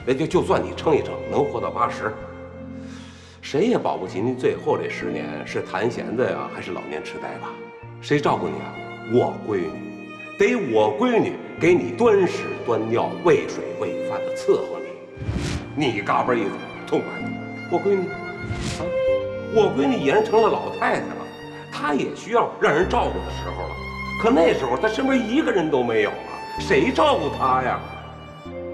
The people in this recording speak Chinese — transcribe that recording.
就算你撑一撑，能活到80，谁也保不齐你最后这10年是弹弦子呀，还是老年痴呆吧？谁照顾你啊？我闺女，得我闺女给你端屎端尿、喂水喂饭的伺候你，你嘎嘣一走，痛快。我闺女，啊，我闺女已然成了老太太了，她也需要让人照顾的时候了。可那时候她身边一个人都没有了，谁照顾她呀？